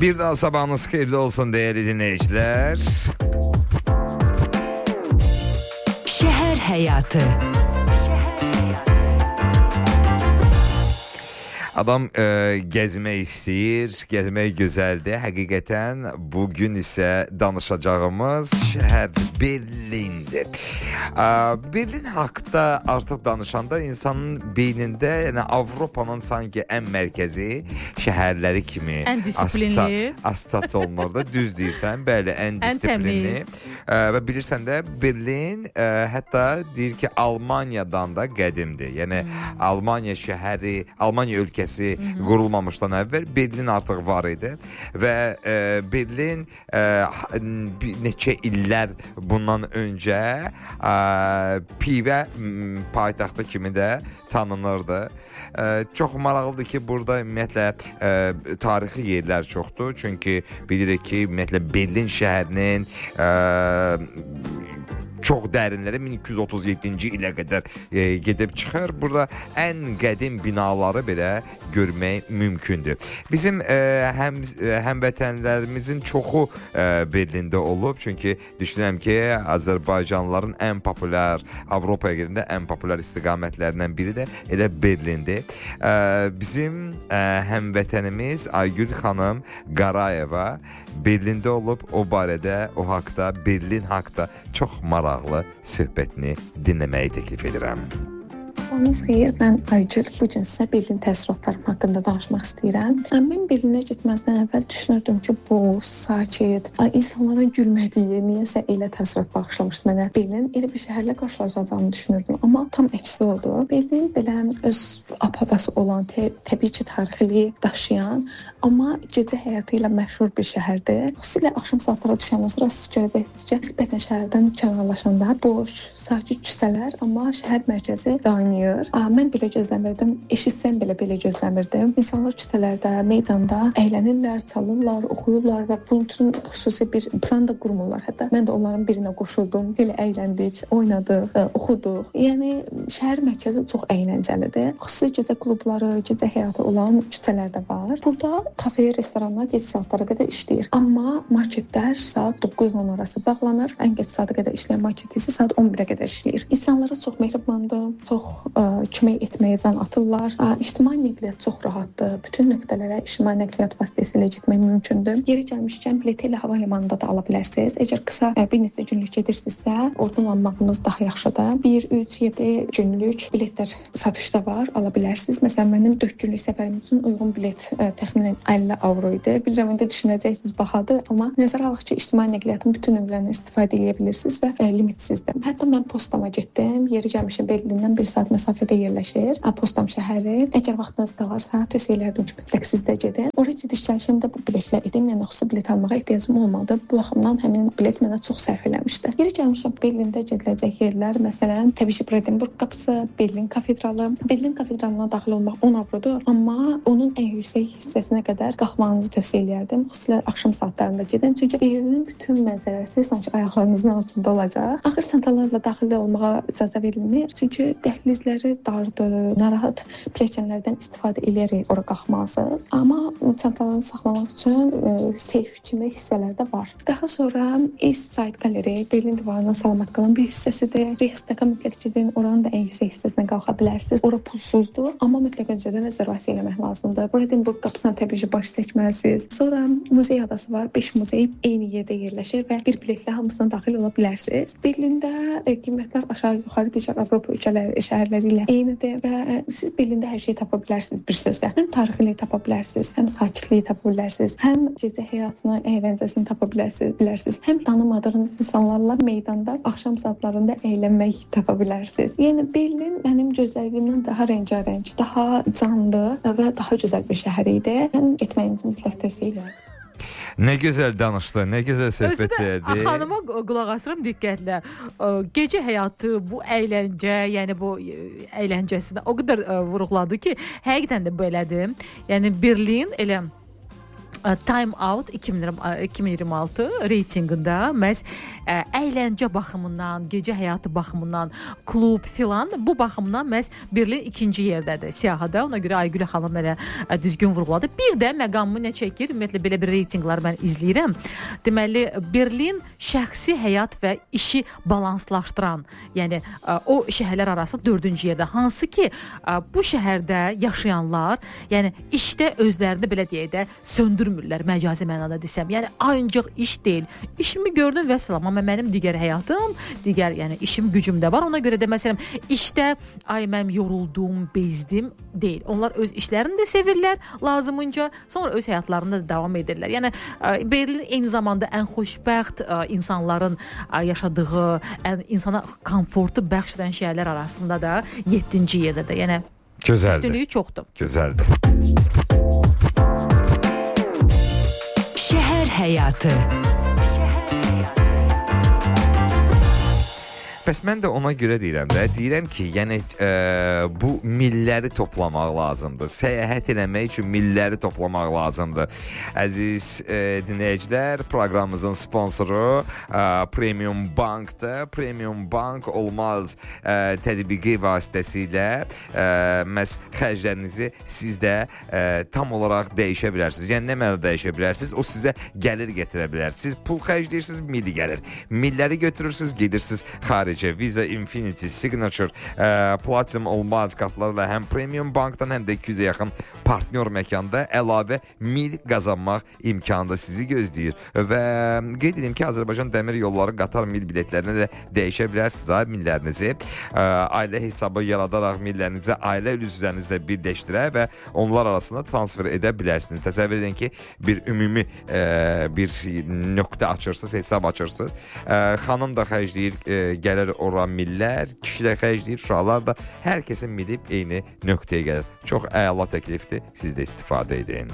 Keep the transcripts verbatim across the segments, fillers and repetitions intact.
Bir daha sabahınız xeyirli olsun değerli dinleyiciler. Şəhər həyatı. Adam e, gezmək istəyir, gezmək gözəldir. Həqiqətən bugün isə danışacağımız şəhər Berlindir. E, Berlin haqqında artıq danışanda insanın beynində, yəni Avropanın sanki ən mərkəzi şəhərləri kimi ən disiplinli assosiasiya olunur da, düz deyirsən. Bəli, ən disiplinli. E, və bilirsən də Berlin e, hətta deyir ki, Almaniyadan da qədimdir. Yəni hmm. Almaniya şəhəri, Almaniya ölkəsi Hı-hı. qurulmamışdan əvvəl Berlin artıq var idi və e, Berlin e, neçə illər bundan öncə e, pivə paytaxtı kimi də tanınırdı. E, çox maraqlıdır ki, burada ümumiyyətlə e, tarixi yerlər çoxdur. Çünki bilirik ki, ümumiyyətlə Berlin şəhərinin e, çox dərinlərə min iki yüz otuz yeddinci ilə qədər e, gedib çıxır. Burada ən qədim binaları belə görmək mümkündür. Bizim e, həm həmvətənlərimizin çoxu e, Berlində olub. Çünki düşünürəm ki, Azərbaycanlıların ən populyar, Avropaya gedəndə ən populyar istiqamətlərindən biri də elə Berlindir. E, bizim e, həmvətənimiz Aygül xanım Qarayeva Berlində olub, o barədə, o haqda, Berlin haqda çox maraqlı söhbətini dinləməyi təklif edirəm. Sabahınız xeyir, mən Aygül. Bugün sizə Berlin təəssüratlarım haqqında danışmaq istəyirəm. Mən Berlinə getməzdən əvvəl düşünürdüm ki, bu sakit, insanların gülmədiyi, niyəsə elə təəssürat bağışlamışdı mənə. Berlin elə bir şəhərlə qarşılaşacağımı düşünürdüm, amma tam əksi oldu. Berlin belə öz ap-havası olan, tə təbii ki, tarixiliyi daşıyan, amma gecə həyatı ilə məşhur bir şəhərdir. Xüsusilə axşam saatlara düşəndən sonra siz görəcəksiniz ki, nisbətən şəhərdən kənarlaşanda boş, sakit küçələr, amma şəhər mərkəzi qaynayır. Mən belə gözləmirdim, eşitsəm belə belə gözləmirdim. İnsanlar küçələrdə, meydanda əylənirlər, çalırlar, oxuyurlar və bunun üçün xüsusi bir plan da qurmurlar. Hətta mən də onların birinə qoşuldum, elə əyləndik, oynadıq, oxuduq. Yəni şəhər mərkəzi çox əyləncəlidir. Xüsusi gecə klubları, gecə həyatı olan küçələr də var. Burada kafe, restoranlar gecə saatlara qədər işləyir. Amma marketlər saat doqquz on arası bağlanır. Ən gec saata qədər işləyən market isə saat on birə qədər işləyir. İnsanlara çox mehribandır, çox ə, kömək etməyə can atırlar. Ə, ictimai nəqliyyat çox rahatdır. Bütün nöqtələrə ictimai nəqliyyat vasitəsilə getmək mümkündür. Yeri gəlmişkən bileti ilə hava limanında da ala bilərsiniz. Əgər qısa ə, bir neçə günlük gedirsinizsə, oradan almağınız daha yaxşıdır. bir üç yeddi günlük biletlər satışda var, ala bilərsiniz. Məsələn, mənim dörd günlük səfərim üçün uyğun bilet ə, təxminən əlli avro idi. Bilirəm, indi düşünəcəksiniz bahadır, amma nəzərə alaq ki, ictimai nəqliyyatın bütün növlərindən istifadə edə bilirsiniz və ə, limitsizdir. Hətta mən postama getdim. Yeri gəlmişəm Berlindən bir saat məsafədə yerləşir. Postam şəhəri. Əgər vaxtınız qalarsa, tövsiyə elərdim ki, mütləq siz də gedin. Oraya gediş gəlişimdə bu biletlə edim. Yəni xüsusi bilet almağa ehtiyacım olmadı. Bu baxımdan həmin bilet mənə çox sərf eləmişdi. Yeri gəlmişəm Berlində gediləcək yerlər, məsələn, təbii ki, Brandenburg qapısı, Berlin katedralı. Berlin katedralına daxil olmaq on avrodur, amma onun ən yüksək hissəsinə qədər qalxmağınızı tövsiyə elərdim. Xüsusilə axşam saatlarında gedin. Çünki Berlinin bütün mənzərəsi sanki ayaqlarınızın altında olacaq. Ağır çantalarla daxil olmağa icazə verilmir. Çünki dəhlizləri dardır, narahat pilləkənlərdən istifadə edərək ora qalxmalısınız. Amma çantalarını saxlamaq üçün e, seyf kimi hissələr də var. Daha sonra East Side Gallery, Berlin divarına salamat qalan bir hissəsidir. Reichstag'a mütləq gedin, oranın da ən yüksək hissəsinə qalxa bilərsiniz. Ora pulsuzdur, amma mütləq öncədən rezervasiya eləmək lazımdır. Brandenburg qapısına təbii ki, baş çəkməlisiniz. Sonra muzey adası var. beş muzey eyni yerdə yerləşir və bir biletlə hamısına daxil ola bilərsiniz. Berlində e, qiymətlər aşağı-yuxarı digər Avropa ölkələri, şəhərləri ilə eynidir və siz Berlində hər şeyi tapa bilərsiniz bir sözlə. Həm tarixini tapa bilərsiniz, həm sakitliyi tapa bilərsiniz, həm gecə həyatını, əyləncəsini tapa bilərsiniz, həm tanımadığınız insanlarla meydanda axşam saatlarında əylənmək tapa bilərsiniz. Yəni Berlin mənim gözlədiyimdən daha rəngarəng, daha canlı və daha gözəl bir şəhər idi. Mən getməyinizi mütləq tövsiyə edirəm. Nə gözəl danışdı, nə gözəl söhbət etdi. Xanıma qulaq asıram diqqətlə. Gecə həyatı, bu əyləncə, yəni bu əyləncəsində o qədər vurğuladı ki, həqiqətən də belədir. Yəni Berlin elə Time Out iki min iyirmi altı reytinqində məhz əyləncə baxımından, gecə həyatı baxımından, klub filan bu baxımdan məhz Berlin ikinci yerdədir siyahıda. Ona görə Aygül xanım elə düzgün vurğuladı. Bir də məqamı nə çəkir? Ümumiyyətlə belə bir reytinqları mən izləyirəm. Deməli Berlin şəxsi həyat və işi balanslaşdıran, yəni o şəhərlər arasında dördüncü yerdə. Hansı ki bu şəhərdə yaşayanlar, yəni işdə özlərini belə deyək də söndürmürlər, məcazi mənada desəm. Yəni ancaq iş deyil. İşimi gördüm və salam, amma mənim digər həyatım, digər yəni işim, gücüm də var. Ona görə də məsələn işdə ay mən yoruldum, bezdim deyil. Onlar öz işlərini də sevirlər lazımınca, sonra öz həyatlarında da davam edirlər. Yəni Berlin eyni zamanda ən xoşbəxt insanların yaşadığı, ən insana komfortu bəxş edən şəhərlər arasında da yeddinci yerdədir. Yəni gözəldir. Üstünlüyü çoxdur. Gözəldir. Şəhər həyatı. Bəs mən də ona görə deyirəm də, deyirəm ki, yəni e, bu milləri toplamaq lazımdır. Səyahət eləmək üçün milləri toplamaq lazımdır. Əziz e, dinləyicilər, proqramımızın sponsoru e, Premium Bankdır. Premium Bank olmaz e, tətbiqi vasitəsilə e, məhz xərclərinizi siz də e, tam olaraq dəyişə bilərsiniz. Yəni nə mənada dəyişə bilərsiniz? O sizə gəlir gətirə bilər. Siz pul xərcləyirsiniz, milli gəlir. Milləri götürürsünüz, gedirsiniz xarici. Visa Infinity Signature e, Platinum olmaz kartlarla həm Premium Bankdan həm də iki yüzə yaxın partnyor məkanda əlavə mil qazanmaq imkanı da sizi gözləyir. Və qeyd edim ki, Azərbaycan Dəmir Yolları qatar mil biletlərini də dəyişə bilərsiniz. Abi, millərinizi e, ailə hesabı yaradaraq millərinizi ailə üzvlərinizlə birləşdirə və onlar arasında transfer edə bilərsiniz. Təsəvvür edin ki, bir ümumi e, bir nöqtə açırsınız, hesab açırsınız. E, xanım da xərcləyir, e, gəlir ora millər, kişi də xərcləyir, uşaqlar da, hər kəsin milib eyni nöqtəyə gəlir. Çox əla təklifdir, siz də istifadə edin.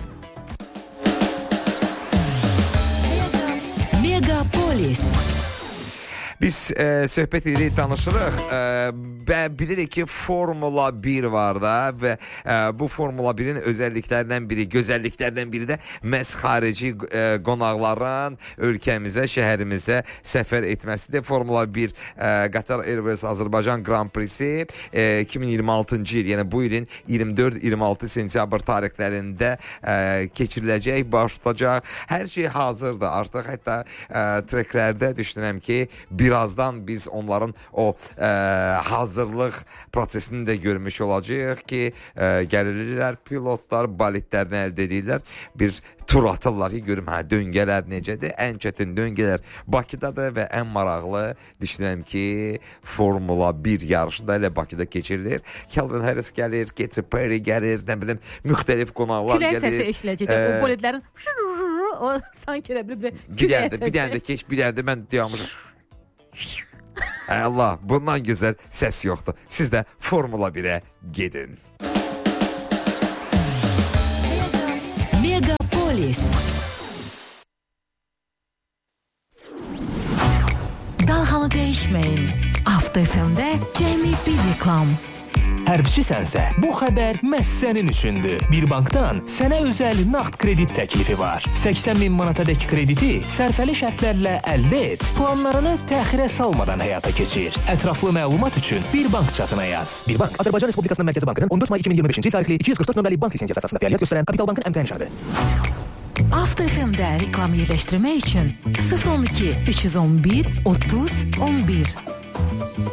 Megapolis. Biz e, söhbət edirik, danışırıq e, və bilirik ki, Formula bir var da və e, bu Formula birin özəlliklərindən biri, gözəlliklərindən biri də məhz xarici e, qonaqların ölkəmizə, şəhərimizə səfər etməsidir. Formula bir e, Qatar Airways Azərbaycan Grand Prix'si e, iki min iyirmi altıncı il, yəni bu ilin iyirmi dörd iyirmi altı sentyabr tarixlərində e, keçiriləcək, baş tutacaq. Hər şey hazırdır. Artıq hətta e, treklərdə düşünürəm ki, bir birazdan biz onların o e, hazırlıq prosesini də görmüş olacağıq ki, e, gəlirlər, pilotlar bolidlərini əldə edirlər, bir tur atırlar ki, görüm, hə, döngələr necədir? Ən çətin döngələr Bakıdadır və ən maraqlı düşünürəm ki, Formula bir yarışı da elə Bakıda keçirilir. Calvin Harris gəlir, Katy Perry gəlir, nə bilim, müxtəlif qonaqlar Külək gəlir. Külək səsi eşiləcək, e, o bolidlərin o sanki elə bir külək səsi. Bir dənə də keç, bir dənə də mən deyəmişəm. Allah, bundan gözəl səs yoxdur. Siz də Formula birə gedin. Megapolis. Dalğanı dəyişməyin. Avto F M-də cəmi bir reklam. Hərbçisənsə, bu xəbər məhz sənin üçündür. Bir bankdan sənə özəl nağd kredit təklifi var. səksən min manatadək krediti sərfəli şərtlərlə əldə et. Planlarını təxirə salmadan həyata keçir. Ətraflı məlumat üçün Bir Bank çatına yaz. Bir Bank, Azərbaycan Respublikasının Mərkəzi Bankının on dörd may iki min iyirmi beşinci il tarixli iki yüz qırx dörd nömrəli bank lisensiyası əsasında fəaliyyət göstərən Kapital Bankın əmtəh nişanıdır. Avto F M-də reklam yerləşdirmək üçün sıfır on iki üç yüz on bir otuz on bir